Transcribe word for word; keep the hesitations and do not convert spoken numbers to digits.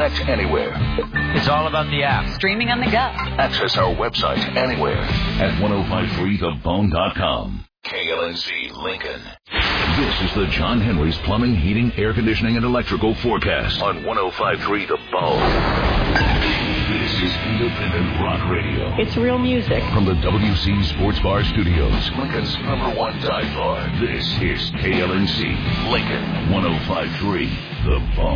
Connect anywhere. It's all about the app. Streaming on the go. Access our website anywhere at ten fifty-three the bone dot com. K L N Z Lincoln. This is the John Henry's Plumbing, Heating, Air Conditioning, and Electrical Forecast on ten fifty-three The Bone. This is independent rock radio. It's real music. From the W C Sports Bar Studios, Lincoln's number one dive bar. This is K L N C Lincoln, ten fifty-three The Bone.